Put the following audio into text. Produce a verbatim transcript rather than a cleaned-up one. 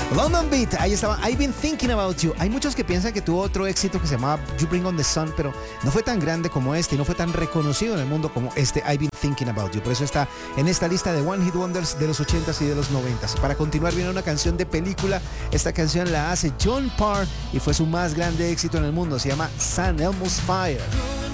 London Beat, ahí estaba I've Been Thinking About You. Hay muchos que piensan que tuvo otro éxito que se llamaba You Bring On The Sun, pero no fue tan grande como este y no fue tan reconocido en el mundo como este I've Been Thinking About You. Por eso está en esta lista de One Hit Wonders de los ochentas y de los noventas. Para continuar viene una canción de película. Esta canción la hace John Parr y fue su más grande éxito en el mundo. Se llama San Elmo's Fire.